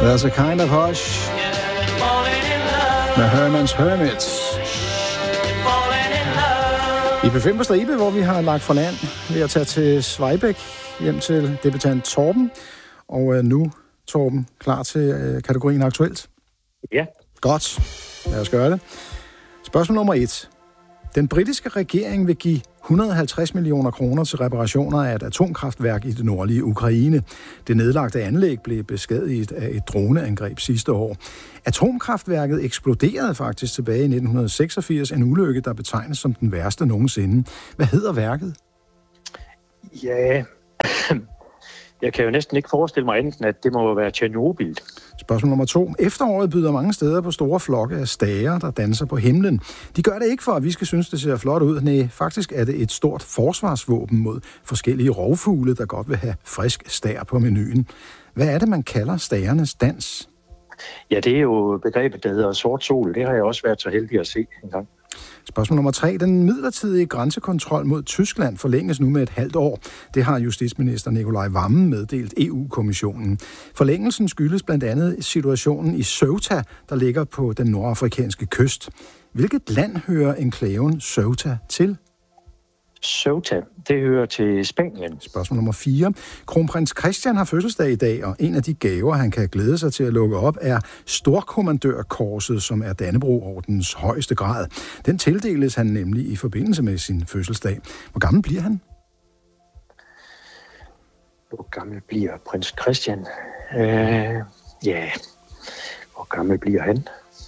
There's a kind of hush med Herman's Hermits. I P5 på stribe, hvor vi har lagt for land ved at tage til Svejbæk hjem til debutant Torben. Og nu, Torben, klar til kategorien aktuelt? Ja. Godt. Lad os gøre det. Spørgsmål nummer 1. Den britiske regering vil give 150 millioner kroner til reparationer af et atomkraftværk i det nordlige Ukraine. Det nedlagte anlæg blev beskadiget af et droneangreb sidste år. Atomkraftværket eksploderede faktisk tilbage i 1986, en ulykke, der betegnes som den værste nogensinde. Hvad hedder værket? Ja, jeg kan jo næsten ikke forestille mig enten, at det må være Tjernobyl. Spørgsmål nummer 2. Efteråret byder mange steder på store flokke af stager, der danser på himlen. De gør det ikke for, at vi skal synes, det ser flot ud. Nej, faktisk er det et stort forsvarsvåben mod forskellige rovfugle, der godt vil have frisk stær på menuen. Hvad er det, man kalder stagernes dans? Ja, det er jo begrebet, der hedder sort sol. Det har jeg også været så heldig at se en gang. Spørgsmål nummer 3. Den midlertidige grænsekontrol mod Tyskland forlænges nu med et halvt år. Det har justitsminister Nicolai Wammen meddelt EU-kommissionen. Forlængelsen skyldes blandt andet situationen i Ceuta, der ligger på den nordafrikanske kyst. Hvilket land hører enklaven Ceuta til? Ceuta, det hører til Spanien. Spørgsmål nummer 4. Kronprins Christian har fødselsdag i dag, og en af de gaver, han kan glæde sig til at lukke op, er Storkommandørkorset, som er Dannebrog-ordenens højeste grad. Den tildeles han nemlig i forbindelse med sin fødselsdag. Hvor gammel bliver han? Hvor gammel bliver prins Christian? Hvor gammel bliver han?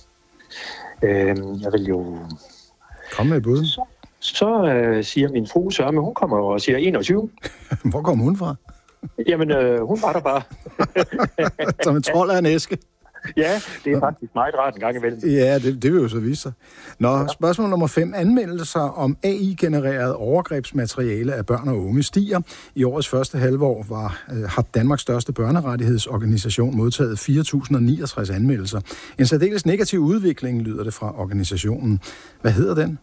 Jeg vil jo... Kom med et bud. Så siger min frue Sørme, hun kommer og siger 21. Hvor kommer hun fra? Jamen, hun var der bare. Som en trold af en æske. Ja, det er faktisk meget rart en gang imellem. Ja, det vil jo så vise sig. Nå, spørgsmål nummer 5. Anmeldelser om AI-genereret overgrebsmateriale af børn og unge stiger. I årets første halvår har Danmarks største børnerettighedsorganisation modtaget 4.069 anmeldelser. En særdeles negativ udvikling, lyder det fra organisationen. Hvad hedder den?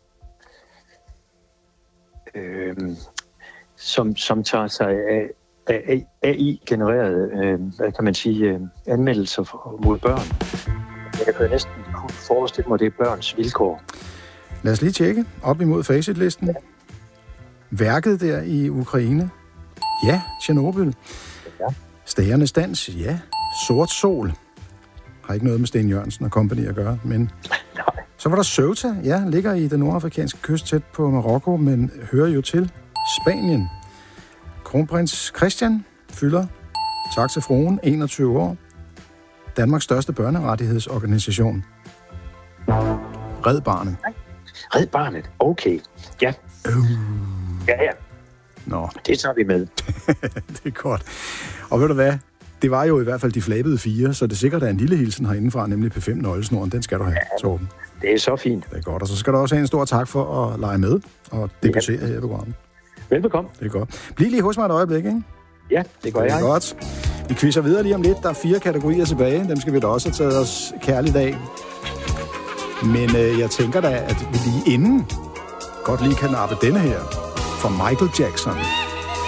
Som tager sig af AI-genererede, hvad kan man sige, anmeldelser mod børn. Jeg kan næsten kunne forestille mig, det er børns vilkår. Lad os lige tjekke op imod facitlisten. Ja. Værket der i Ukraine. Ja, Tjernobyl. Ja. Stagernes dans. Ja. Sort sol. Har ikke noget med Sten Jørgensen og company at gøre, men... Nej. Så var der Ceuta. Ja, ligger i den nordafrikanske kyst tæt på Marokko, men hører jo til Spanien. Kronprins Christian fylder, tak til fruen, 21 år. Danmarks største børnerettighedsorganisation. Red Barnet. Red Barnet, okay. Ja. Ja. Nå. Det tager vi med. Det er godt. Og ved du hvad? Det var jo i hvert fald de flabede 4, så det sikkert er en lille hilsen herindefra, nemlig P5-nøglesnoren. Den skal du have, Torben. Det er så fint. Det er godt, og så skal du også have en stor tak for at lege med og debutere her i programmet. Velbekomme. Det er godt. Bliv lige hos mig et øjeblik, ikke? Ja, det gør jeg. Det er godt. Vi quizzer videre lige om lidt. Der er 4 kategorier tilbage. Dem skal vi da også have taget os kærligt af. Men jeg tænker da, at vi lige inden godt lige kan nappe denne her fra Michael Jackson.